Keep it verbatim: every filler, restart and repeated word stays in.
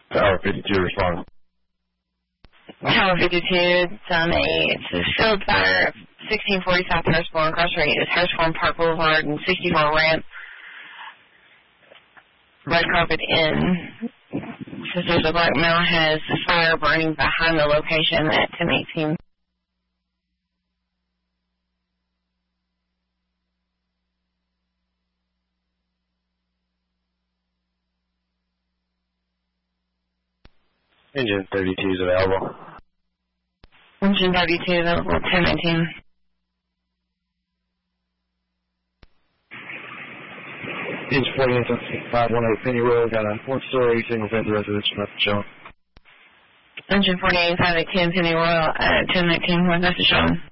Tower fifty-two respond. Tower fifty-two, it's on a, it's a field fire, sixteen forty South Harrisburg, cross rate is Harrisburg Park Boulevard and sixty-four ramp. Red Carpet Inn. Says there's a black male has fire burning behind the location at ten eighteen. Engine thirty-two is available. Engine thirty-two available at ten nineteen. Engine forty-eight, five one eight Penny Road, got a four-story single-family residence from John. Engine forty-eight, five eight ten Penny Royal at ten nineteen, where's that shown?